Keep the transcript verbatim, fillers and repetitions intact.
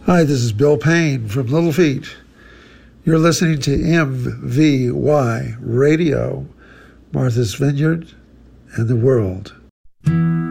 Hi, this is Bill Payne from Little Feat. You're listening to M V Y Radio, Martha's Vineyard and the World.